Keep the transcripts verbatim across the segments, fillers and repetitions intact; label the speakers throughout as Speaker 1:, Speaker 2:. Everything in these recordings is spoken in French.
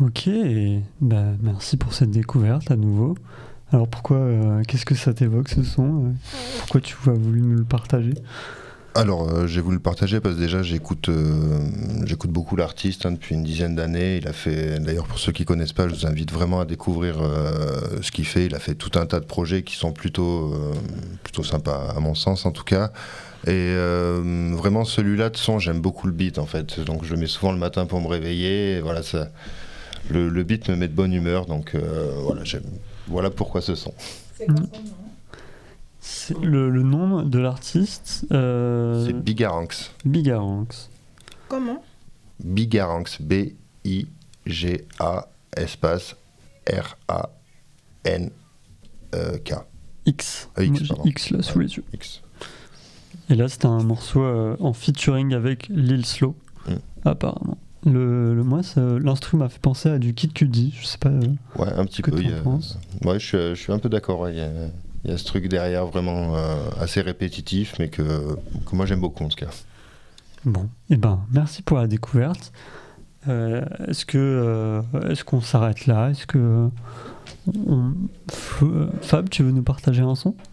Speaker 1: Ok, et bah, merci pour cette découverte à nouveau. Alors pourquoi, euh, qu'est-ce que ça t'évoque ce son euh, Pourquoi tu as voulu nous le partager?
Speaker 2: Alors, euh, j'ai voulu le partager parce que déjà, j'écoute, euh, j'écoute beaucoup l'artiste hein, depuis une dizaine d'années. Il a fait, d'ailleurs, pour ceux qui ne connaissent pas, je vous invite vraiment à découvrir euh, ce qu'il fait. Il a fait tout un tas de projets qui sont plutôt, euh, plutôt sympas, à mon sens en tout cas. Et euh, vraiment, celui-là de son, j'aime beaucoup le beat en fait. Donc, je le mets souvent le matin pour me réveiller. Et voilà, ça, le, le beat me met de bonne humeur. Donc, euh, voilà, j'aime, voilà pourquoi ce son.
Speaker 3: C'est quoi son nom?
Speaker 1: C'est le, le nom de l'artiste euh...
Speaker 2: C'est Bigaranx.
Speaker 1: Bigaranx.
Speaker 3: Comment?
Speaker 2: Bigaranx, B I G A espace R A N K.
Speaker 1: X.
Speaker 2: Euh, X,
Speaker 1: Moi, j'ai
Speaker 2: pardon.
Speaker 1: X là sous les yeux.
Speaker 2: X.
Speaker 1: Et là, c'était un morceau euh, en featuring avec Lil Slow,
Speaker 2: Mm.
Speaker 1: apparemment. Le, le, moi, ça, l'instru m'a fait penser à du Kid Cudi, je sais pas. Euh,
Speaker 2: Ouais, un petit
Speaker 1: que
Speaker 2: peu.
Speaker 1: t'en
Speaker 2: Il y a...
Speaker 1: penses
Speaker 2: Ouais, je suis, je suis un peu d'accord. ouais, Il y a, il y a ce truc derrière vraiment euh, assez répétitif, mais que, que moi j'aime beaucoup en tout cas.
Speaker 1: Bon, et ben, merci pour la découverte. Euh, est-ce que, euh, est-ce qu'on s'arrête là? Est-ce que on... Fab, tu veux nous partager un son?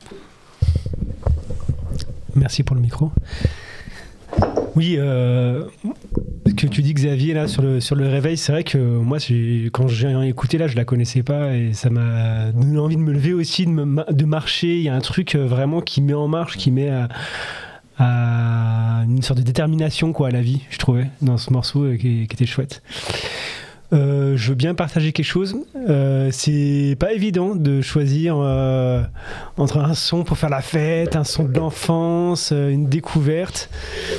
Speaker 4: Merci pour le micro. Oui, euh, ce que tu dis Xavier là sur le, sur le réveil, c'est vrai que moi j'ai, quand j'ai écouté là, je la connaissais pas et ça m'a donné envie de me lever aussi, de, me, de marcher. Il y a un truc vraiment qui met en marche, qui met à, à une sorte de détermination quoi, à la vie, je trouvais, dans ce morceau qui, qui était chouette. Euh, je veux bien partager quelque chose. Euh, c'est pas évident de choisir euh, entre un son pour faire la fête, un son de l'enfance, euh, une découverte.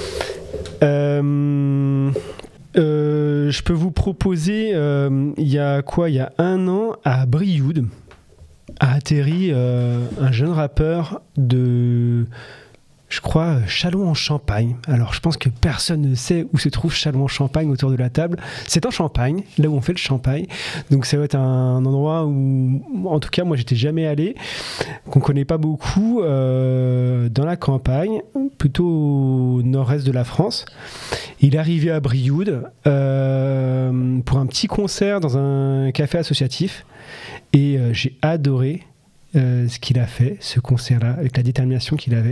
Speaker 4: Euh, euh, je peux vous proposer, euh, il y a quoi, il y a un an à Brioude a atterri euh, un jeune rappeur de, je crois, Châlons-en-Champagne. Alors, je pense que personne ne sait où se trouve Châlons-en-Champagne autour de la table. C'est en Champagne, là où on fait le champagne. Donc, ça va être un endroit où, en tout cas, moi, j'étais jamais allé, qu'on connaît pas beaucoup, euh, dans la campagne, plutôt au nord-est de la France. Il est arrivé à Brioude euh, pour un petit concert dans un café associatif. Et euh, j'ai adoré euh, ce qu'il a fait, ce concert-là, avec la détermination qu'il avait.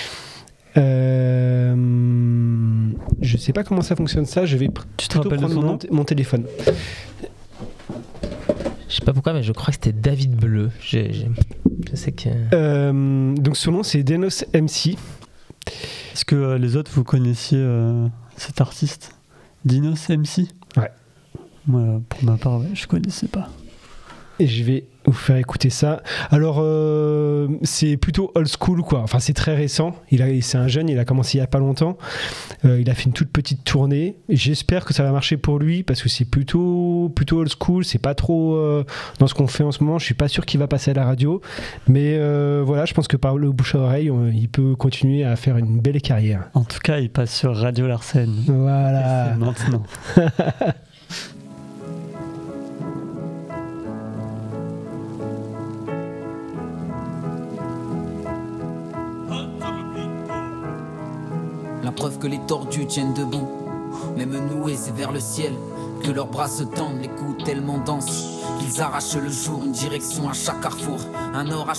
Speaker 4: Euh, je sais pas comment ça fonctionne ça, je vais pr-
Speaker 1: Tu te
Speaker 4: plutôt
Speaker 1: rappelles de
Speaker 4: prendre
Speaker 1: son
Speaker 4: mon,
Speaker 1: nom
Speaker 4: t- mon téléphone.
Speaker 5: Je sais pas pourquoi, mais je crois que c'était David Bleu. Je, je, je sais que.
Speaker 4: Euh, donc son nom c'est Denos M C.
Speaker 1: Est-ce que euh, les autres vous connaissiez euh, cet artiste Dinos M C?
Speaker 4: Ouais.
Speaker 1: Moi, pour ma part, ouais, je connaissais pas.
Speaker 4: Et je vais vous faire écouter ça. Alors, euh, c'est plutôt old school, quoi. Enfin, c'est très récent. Il a, c'est un jeune, il a commencé il n'y a pas longtemps. Euh, il a fait une toute petite tournée. Et j'espère que ça va marcher pour lui, parce que c'est plutôt, plutôt old school. C'est pas trop euh, dans ce qu'on fait en ce moment. Je suis pas sûr qu'il va passer à la radio. Mais euh, voilà, je pense que par le bouche à oreille, on, il peut continuer à faire une belle carrière.
Speaker 1: En tout cas, il passe sur Radio Larsen.
Speaker 4: Voilà.
Speaker 1: Et c'est maintenant.
Speaker 6: La preuve que les tordus tiennent debout, même noués c'est vers le ciel que leurs bras se tendent, les coups tellement denses qu'ils arrachent le jour, une direction à chaque carrefour, un orage